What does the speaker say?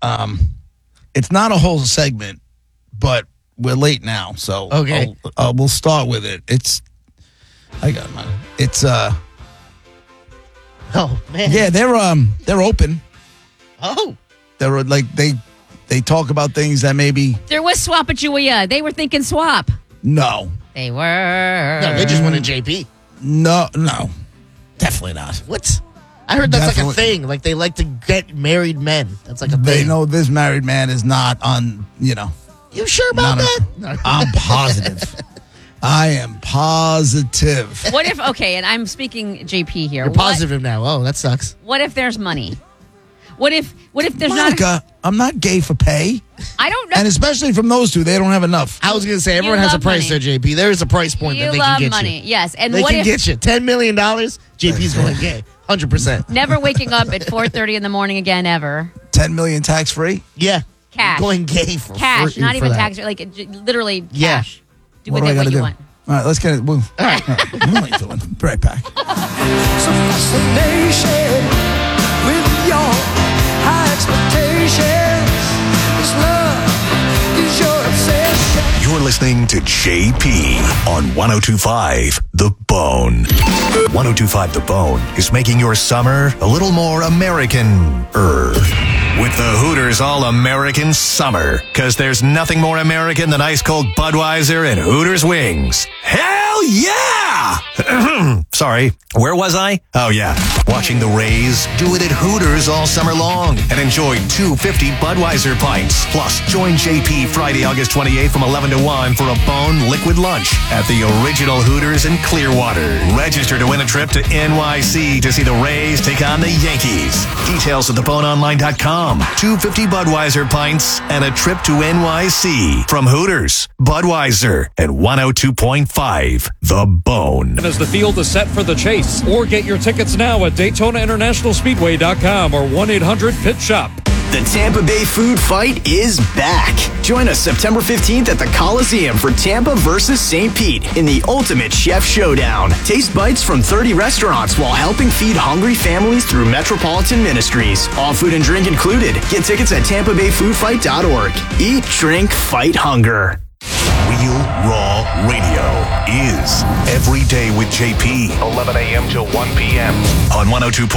It's not a whole segment, but we're late now, so okay. We'll start with it. I got mine. It's Oh man. yeah, they're open. Oh. They're like they talk about things that maybe There was Swapajua. They were thinking swap. no, They were. No, they just wanted JP. no, definitely not. What? I heard that's like a Definitely. thing. Like they like to get married men. That's like a They thing. know this married man is not on. You sure about Not that? I'm positive. I am positive. What if, okay, and I'm speaking JP here. You're positive now. Oh, that sucks. What if there's money? What if there's Monica, I'm not gay for pay, I don't know. and especially from those two, they don't have enough. I was going to say, everyone has a love price money. there, JP. There is a price point You that they love can get money, you. yes. And They what can if get you. $10 million, JP's going gay. 100%. never waking up at 4:30 in the morning again ever? 10 million tax free. Yeah. Cash. Going gay for Cash, free not for even that. tax, like literally Yeah. cash. Do What with do I it got what to you do? want. All right, let's get it. All right. What are you doing? Be right back. Some fascination with your high expectations. This love is your obsession. You're listening to JP on 102.5 The Bone. 102.5 The Bone is making your summer a little more American-er. With the Hooters All-American Summer. Because there's nothing more American than ice-cold Budweiser and Hooters wings. Hell yeah! Sorry, where was I? Oh yeah, watching the Rays do it at Hooters all summer long. And enjoy 250 Budweiser pints. Plus, join JP Friday, August 28th from 11 to 1 for a Bone Liquid Lunch at the original Hooters in Clearwater. Register to win a trip to NYC to see the Rays take on the Yankees. Details at theboneonline.com. 250 Budweiser pints and a trip to NYC from Hooters, Budweiser, and 102.5 The Bone. As the field is set for the chase, or get your tickets now at DaytonaInternationalSpeedway.com or 1-800-PIT-SHOP. The Tampa Bay Food Fight is back. Join us September 15th at the Coliseum for Tampa versus St. Pete in the Ultimate Chef Showdown. Taste bites from 30 restaurants while helping feed hungry families through Metropolitan Ministries. All food and drink included. Get tickets at TampaBayFoodFight.org. Eat, drink, fight hunger. Real Raw Radio is Every Day with JP, 11 a.m. to 1 p.m. on 102.